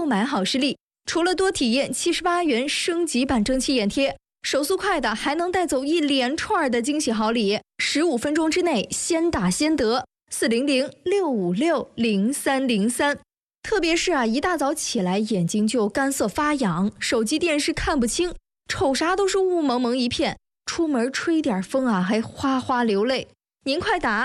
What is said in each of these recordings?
购买好视力。除了多体验78元升级版蒸汽眼贴，手速快的还能带走一连串的惊喜好礼，15分钟之内先打先得，400-656-0303。特别是一大早起来眼睛就干涩发痒，手机电视看不清，瞅啥都是雾蒙蒙一片，出门吹点风还哗哗流泪。您快打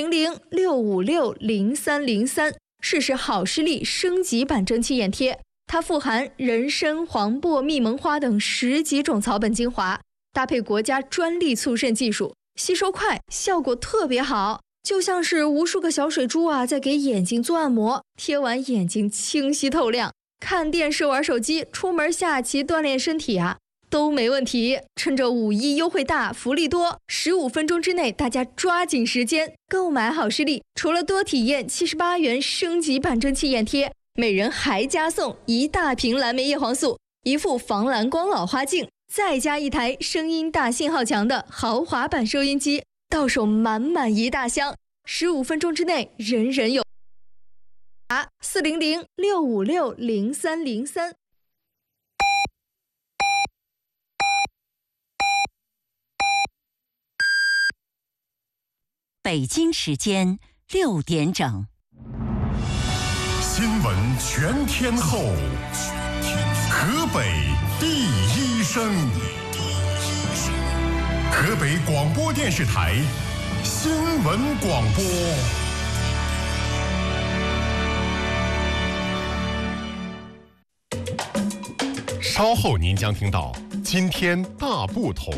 400-656-0303，试试好视力升级版蒸汽眼贴。它富含人参、黄柏、蜜蒙花等10几种草本精华，搭配国家专利促渗技术，吸收快，效果特别好，就像是无数个小水珠在给眼睛做按摩，贴完眼睛清晰透亮，看电视、玩手机、出门下棋、锻炼身体都没问题。趁着5·1优惠大，福利多，15分钟之内大家抓紧时间购买好视力。除了多体验78元升级版蒸汽眼贴，每人还加送1大瓶蓝莓叶黄素、1副防蓝光老花镜，再加1台声音大、信号强的豪华版收音机，到手满满一大箱。15分钟之内人人有。400-656-0303。 北京时间6点整。 新闻全天候，河北第一声，河北广播电视台新闻广播。稍后您将听到今天大不同。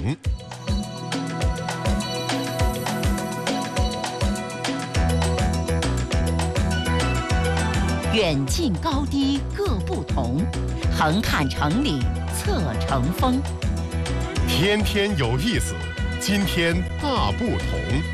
远近高低各不同，横看成岭侧成峰。 天天有意思，今天大不同。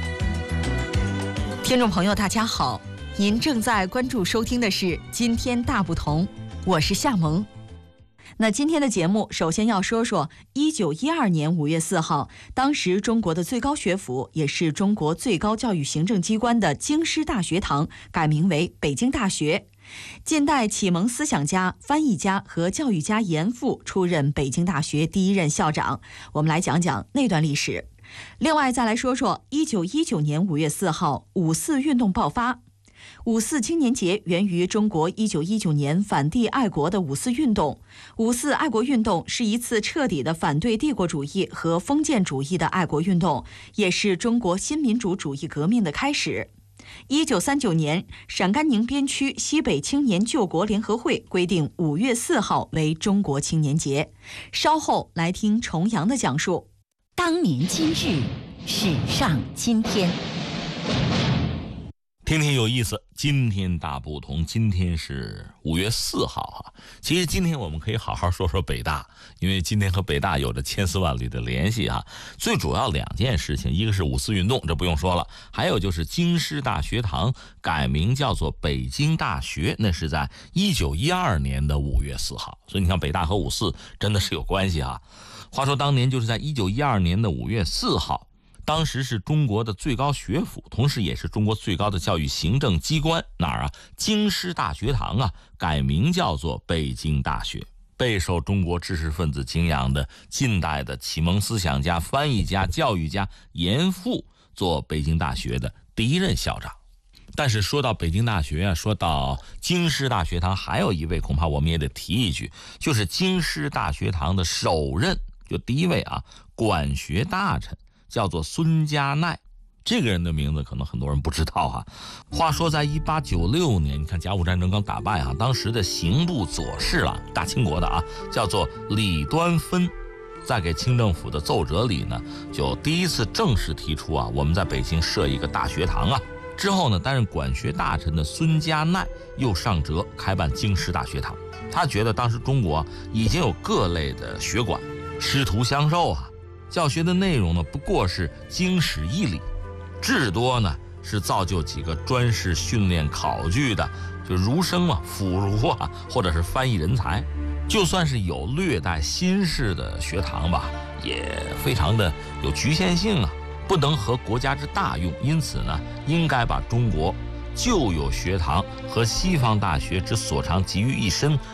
听众朋友大家好，您正在关注收听的是今天大不同，我是夏萌。那今天的节目首先要说说1912年5月4号，当时中国的最高学府，也是中国最高教育行政机关的京师大学堂改名为北京大学。近代启蒙思想家、翻译家和教育家严复出任北京大学第1任校长。我们来讲讲那段历史。另外再来说说1919年5月4号五四运动爆发。五四青年节源于中国1919年反帝爱国的五四运动。五四爱国运动是一次彻底的反对帝国主义和封建主义的爱国运动，也是中国新民主主义革命的开始。1939年，陕甘宁边区西北青年救国联合会规定5月4号为中国青年节。稍后来听重阳的讲述。 当年今日，史上今天。 天天有意思，今天大不同。今天是5月4号其实今天我们可以好好说说北大，因为今天和北大有着千丝万缕的联系最主要2件事情，一个是五四运动，这不用说了，还有就是京师大学堂改名叫做北京大学，那是在1912年的5月4号。所以你看北大和五四真的是有关系话说当年就是在1912年的5月4号，当时是中国的最高学府，同时也是中国最高的教育行政机关，哪儿京师大学堂改名叫做北京大学。备受中国知识分子敬仰的近代的启蒙思想家、翻译家、教育家严复做北京大学的第1任校长。但是说到北京大学说到京师大学堂，还有一位恐怕我们也得提一句，就是京师大学堂的首任，就第1位管学大臣，叫做孙家鼐。这个人的名字可能很多人不知道话说在1896年，你看甲午战争刚打败当时的刑部左侍郎，大清国的叫做李端芬，在给清政府的奏折里呢，就第1次正式提出我们在北京设一个大学堂之后呢，担任管学大臣的孙家鼐又上折开办京师大学堂。他觉得当时中国已经有各类的学馆，师徒相授教学的内容呢不过是经史义理，至多呢是造就几个专事训练考据的，就儒生辅儒或者是翻译人才。就算是有略带新式的学堂吧，也非常的有局限性不能合国家之大用。因此呢，应该把中国旧有学堂和西方大学之所长集于一身，